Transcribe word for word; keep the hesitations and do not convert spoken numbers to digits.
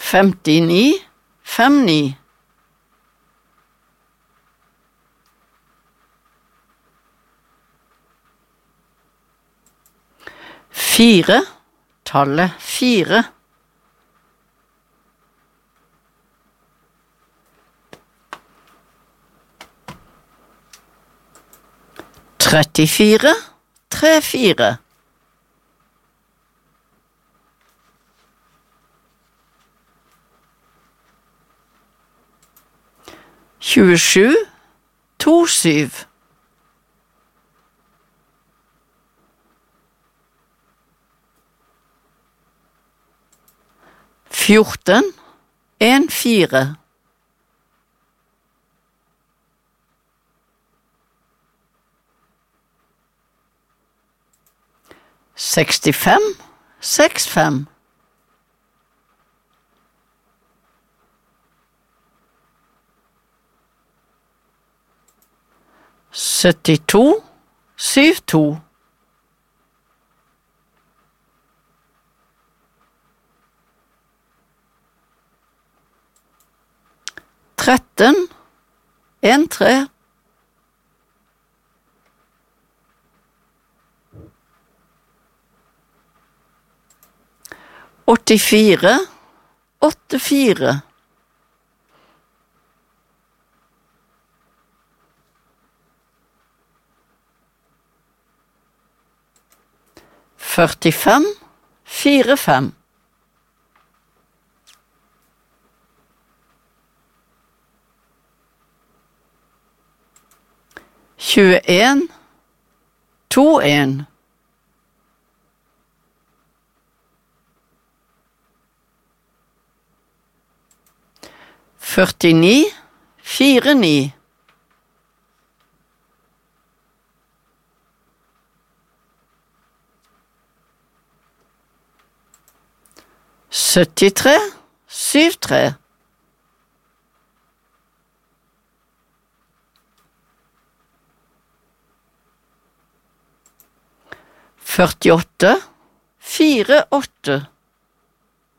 femtini, femni. Fire, tallet fire. Trettifire, tre fire. Tjuesju, to syv. Fjorten, en fire. Sekstifem, seks fem. Syttito, syv to. Tretten, en tre. Åttifire, åtte fire. Førtifem, fire fem. Tjueen, to en. Førtini, fire ni. Syttitre, syv tre. Førtiåtte, fire åtte.